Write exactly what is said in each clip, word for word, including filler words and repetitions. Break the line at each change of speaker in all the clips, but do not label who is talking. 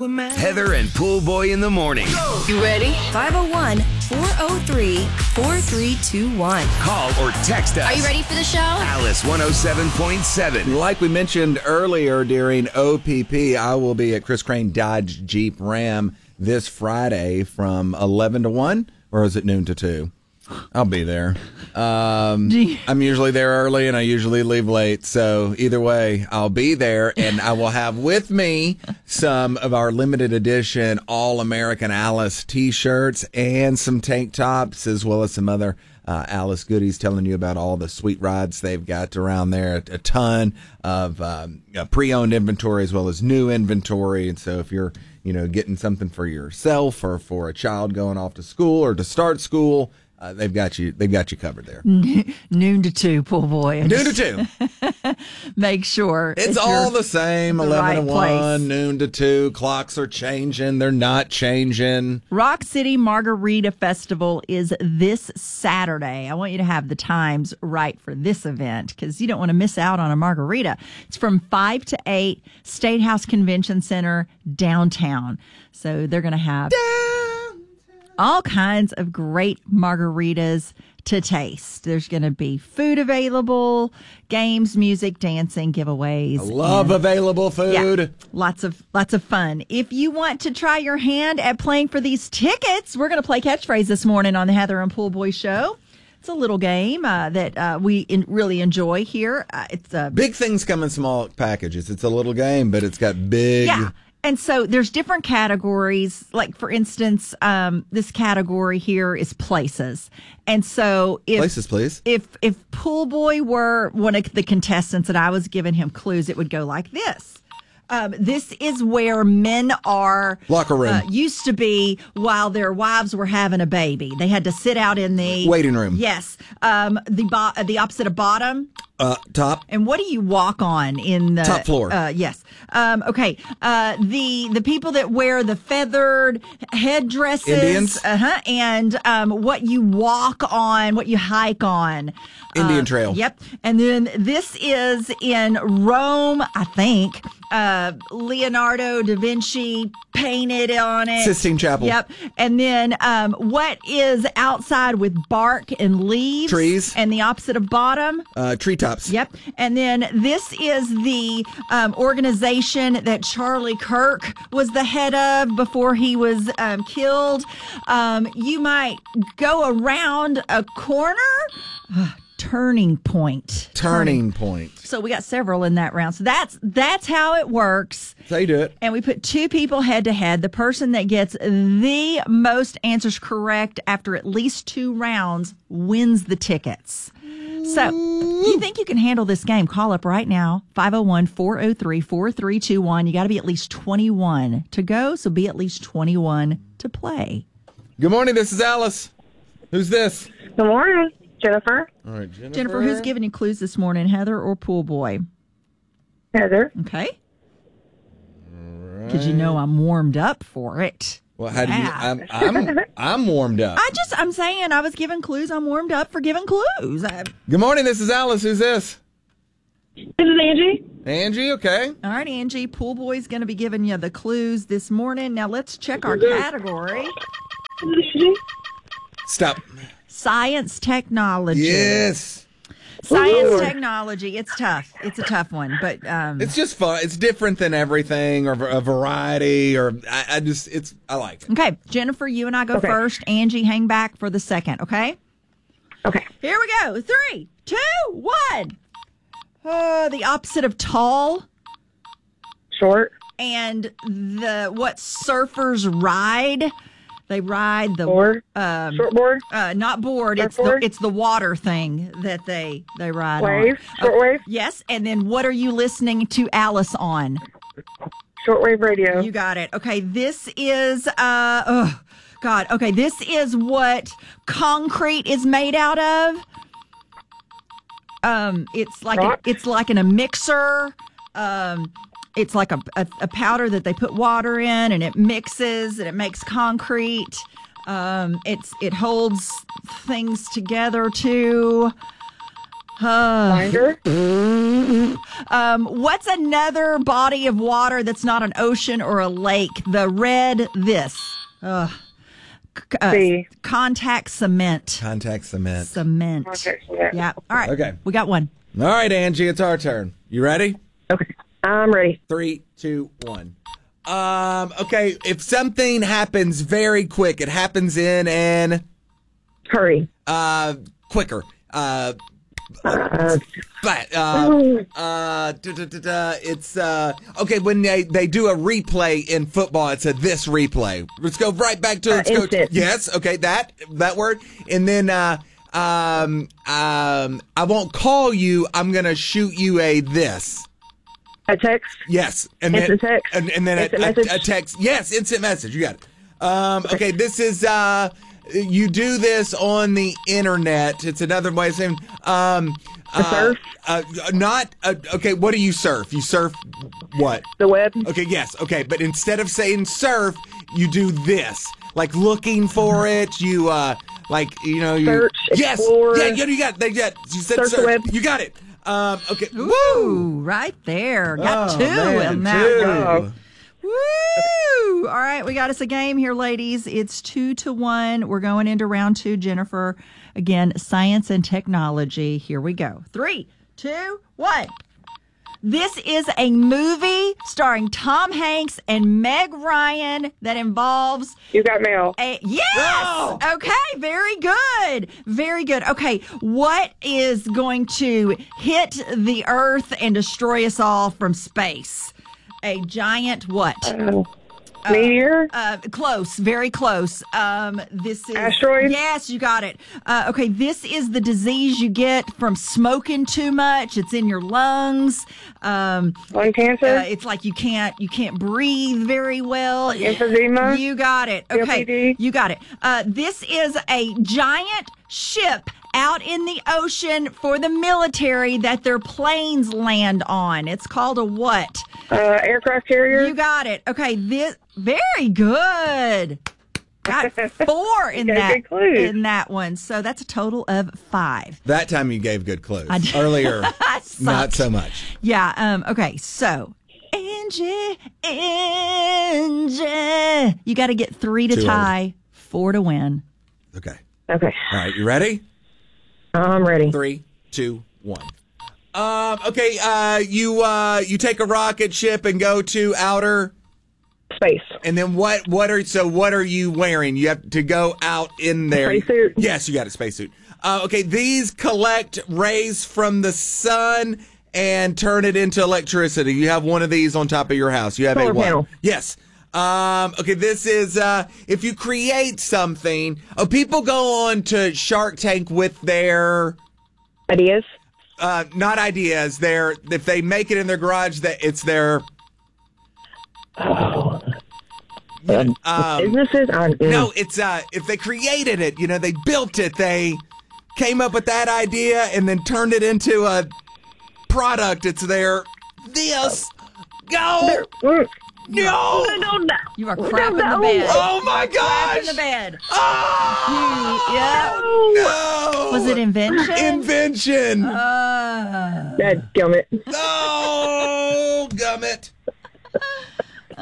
the man.
Heather and Pool Boy in the morning.
Go.
You ready?
five oh one, four oh three, four three two one.
Call or text us.
Are you ready for the show?
Alice one oh seven point seven.
Like we mentioned earlier during O P P, I will be at Chris Crane Dodge Jeep Ram this Friday from eleven to one, or is it noon to two? I'll be there. Um, I'm usually there early, and I usually leave late. So either way, I'll be there, and I will have with me some of our limited edition All-American Alice T-shirts and some tank tops, as well as some other uh, Alice goodies, telling you about all the sweet rides they've got around there. A ton of um, pre-owned inventory as well as new inventory. And so if you're, you know, getting something for yourself or for a child going off to school or to start school, Uh, they've got you. They've got you covered there.
Noon to two, Pool Boy.
Noon to two.
Make sure
it's all the same.
The
Eleven
right
to one,
place.
noon to two. Clocks are changing. They're not changing.
Rock City Margarita Festival is this Saturday. I want you to have the times right for this event because you don't want to miss out on a margarita. It's from five to eight, State House Convention Center, downtown. So they're going to have all kinds of great margaritas to taste. There's going to be food available, games, music, dancing, giveaways.
I love available food.
Yeah, lots of lots of fun. If you want to try your hand at playing for these tickets, we're going to play catchphrase this morning on the Heather and Pool Boy Show. It's a little game uh, that uh, we in, really enjoy here. Uh, it's a
big things come in small packages. It's a little game, but it's got big.
Yeah. And so there's different categories. Like, for instance, um, this category here is places. And so if
places, please.
If if Pool Boy were one of the contestants and I was giving him clues, it would go like this. Um, this is where men are
locker room
uh, used to be while their wives were having a baby. They had to sit out in the
waiting room.
Yes, um, the bo- the opposite of bottom.
Uh, top.
And what do you walk on in the
top floor?
Uh, yes. Um, okay. Uh, the the people that wear the feathered headdresses,
Indians.
Uh huh. And um, what you walk on, what you hike on.
Indian
uh,
Trail.
Yep. And then this is in Rome, I think. Uh, Leonardo da Vinci painted on it.
Sistine Chapel.
Yep. And then um, what is outside with bark and leaves?
Trees.
And the opposite of bottom?
Uh, treetops.
Yep. And then this is the um, organization that Charlie Kirk was the head of before he was um, killed. Um, you might go around a corner. Turning point.
Turning point.
So we got several in that round. So that's that's how it works.
That's how you do it.
And we put two people head to head. The person that gets the most answers correct after at least two rounds wins the tickets. So, if you think you can handle this game, call up right now, five oh one, four oh three, four three two one. You got to be at least twenty-one to go, so be at least twenty-one to play.
Good morning, this is Alice. Who's this?
Good morning, Jennifer.
All right, Jennifer.
Jennifer, who's giving you clues this morning, Heather or Pool Boy?
Heather.
Okay.
All right.
Because you know I'm warmed up for it.
Well, how do you?
Yeah.
I'm, I'm I'm warmed up.
I just, I'm saying I was giving clues. I'm warmed up for giving clues. I,
Good morning, this is Alice. Who's this?
This is Angie.
Angie, okay.
all right, Angie, Pool Boy's going to be giving you the clues this morning. Now let's check our category.
Stop.
Science technology.
Yes.
Science
Ooh.
technology. It's tough. It's a tough one, but um,
It's just fun. It's different than everything or a variety or I, I just, it's, I like it.
okay. Jennifer, you and I go
Okay.
first. Angie, hang back for the second, okay?
Okay.
Here we go. Three, two, one. Uh, the opposite of tall
Short.
and the what surfers ride. They ride the
Board.
um,
Shortboard.
uh, not board. It's the
Surfboard?
it's the water thing that they they ride
Wave.
on.
Shortwave.
Yes, and then what are you listening to Alice on?
Shortwave radio.
You got it. Okay, this is uh oh God. Okay, this is what concrete is made out of. Um, it's like a,
Rock?
it's like in a mixer. Um, it's like a, a a powder that they put water in and it mixes and it makes concrete. Um, it's it holds things together too.
Binder.
Um, what's another body of water that's not an ocean or a lake? The red this. Ugh. C- uh,
C.
Contact cement.
Contact cement.
Cement.
Contact cement.
Yeah. All right.
Okay.
We got one.
All right, Angie, it's our turn. You ready?
Okay. I'm ready.
Three, two, one. Um, okay, if something happens very quick, it happens in an
Hurry.
uh quicker. Uh
Uh,
but uh uh da, da, da, da, it's uh okay when they, they do a replay in football, it's a this replay. Let's go right back to
Uh,
let's go
instant.
yes, okay, that that word. And then uh um um I won't call you, I'm gonna shoot you a this.
a text.
Yes, and
Instant
then
text?
and, and then a,
Instant
a,
message?
a text. Yes, instant message. You got it. Um, okay, this is uh, you do this on the internet. It's another way of saying um,
A surf?
Uh, uh, not uh, okay. What do you surf? You surf what?
The web.
Okay, yes, okay, but instead of saying surf, you do this, like looking for it. You uh, like you know, you
Search,
yes,
explore.
yeah, yeah, you got, they got. You said
Search the
surf.
web.
You got it. Um, okay, woo.
Ooh, right there. Got
Oh,
two
man,
in that
two.
one. Woo! All right, we got us a game here, ladies. It's two to one. We're going into round two, Jennifer. Again, science and technology. Here we go. Three, two, one. This is a movie starring Tom Hanks and Meg Ryan that involves
You got mail.
a, yes.
Oh!
Okay. Very good. Very good. Okay. What is going to hit the Earth and destroy us all from space? A giant what?
Uh, meteor.
Uh, close, very close. Um, this is
Asteroid?
Yes, you got it. Uh, okay, this is the disease you get from smoking too much. It's in your lungs. Um,
Lung cancer.
uh, it's like you can't you can't breathe very well.
Emphysema?
You got it. Okay,
C O P D?
you got it. Uh, this is a giant ship out in the ocean for the military that their planes land on. It's called a what?
Uh, aircraft carrier.
You got it. Okay, this very good. Got four in
You got
that
good clues.
in that one. So that's a total of five.
That time you gave good clues.
I did.
Earlier,
I sucked.
not so much.
Yeah. Um. Okay. So, Angie, Angie, you got to get three to
Too
tie, four to win.
Okay.
Okay.
All right. You ready?
I'm ready.
Three, two, one. Um. Okay. Uh. You. Uh. You take a rocket ship and go to outer.
Space.
And then what? What are so? What are you wearing? You have to go out in there.
Spacesuit.
Yes, you got a spacesuit. Uh, okay. These collect rays from the sun and turn it into electricity. You have one of these on top of your house. You have
Solar
a what?
panel.
Yes. Um, okay, this is uh, if you create something. Oh, people go on to Shark Tank with their
Ideas.
uh, not ideas. Their if they make it in their garage, that it's their
Oh.
um,
Businesses. On, mm.
no, it's uh, if they created it. You know, they built it. They came up with that idea and then turned it into a product. It's their this go.
Mm.
No!
No, no, no.
You are crapping
No,
the bed.
Oh my gosh!
In the bed.
Oh!
Yeah.
No!
Was it invention?
Invention!
Uh,
That gummit.
Oh, gummit!
oh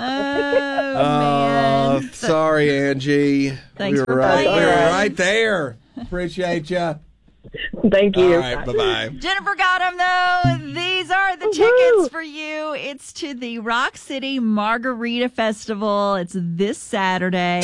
man.
sorry, Angie.
Thanks
we were
for
right,
playing.
We were right there. Appreciate you.
Thank you.
All right, bye bye.
Jennifer got them though. These are the tickets for you. It's to the Rock City Margarita Festival. It's this Saturday.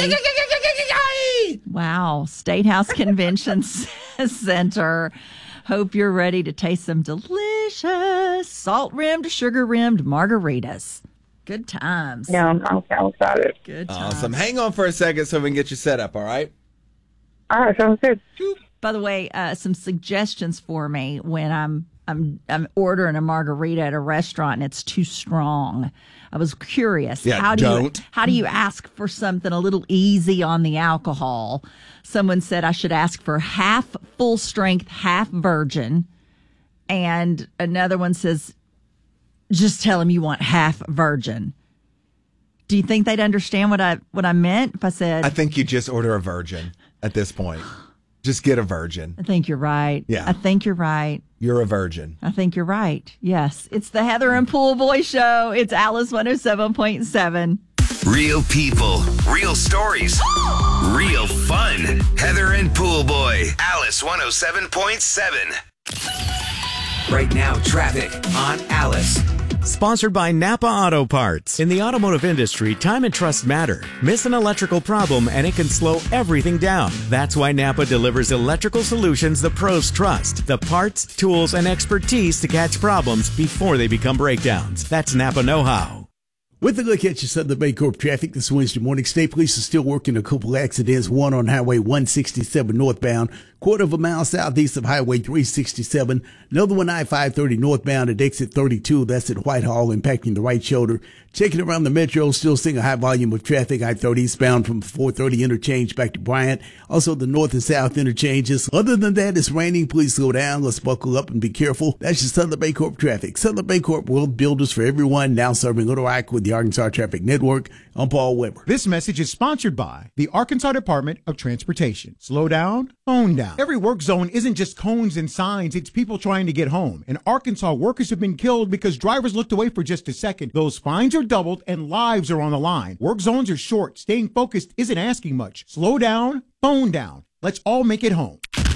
Wow. State House Convention Center. Hope you're ready to taste some delicious salt rimmed, sugar rimmed margaritas. Good times.
Yeah, I'm, I'm, I'm excited.
Good times.
Awesome. Hang on for a second so we can get you set up, all right?
All right, sounds good.
By the way, uh, some suggestions for me when I'm I'm I'm ordering a margarita at a restaurant and it's too strong. I was curious.
Yeah,
how do
don't.
you how do you ask for something a little easy on the alcohol? Someone said I should ask for half full strength, half virgin, and another one says just tell them you want half virgin. Do you think they'd understand what I what I meant if I said
I think you just order a virgin at this point. Just get a virgin.
I think you're right.
Yeah.
I think you're right.
You're a virgin.
I think you're right. Yes. It's the Heather and Pool Boy Show. It's Alice one oh seven point seven.
Real people, real stories, real fun. Heather and Pool Boy, Alice one oh seven point seven.
Right now, traffic on Alice.
Sponsored by Napa Auto Parts. In the automotive industry, time and trust matter. Miss an electrical problem and it can slow everything down. That's why Napa delivers electrical solutions the pros trust. The parts, tools, and expertise to catch problems before they become breakdowns. That's Napa know-how.
With a look at your Southern Baycorp traffic this Wednesday morning, State Police are still working a couple accidents, one on Highway one sixty-seven northbound, quarter of a mile southeast of Highway three sixty-seven, another one I five thirty northbound at exit thirty-two, that's at Whitehall, impacting the right shoulder. Checking around the metro, still seeing a high volume of traffic, I thirty eastbound from four thirty interchange back to Bryant, also the north and south interchanges. Other than that, it's raining, please slow down, let's buckle up and be careful. That's your Southern Baycorp traffic. Southern Baycorp, world builders for everyone, now serving Little Rock with the Arkansas Traffic Network. I'm Paul Weber.
This message is sponsored by the Arkansas Department of Transportation. Slow down, phone down. Every work zone isn't just cones and signs, it's people trying to get home. In Arkansas, workers have been killed because drivers looked away for just a second. Those fines are doubled and lives are on the line. Work zones are short. Staying focused isn't asking much. Slow down, phone down. Let's all make it home.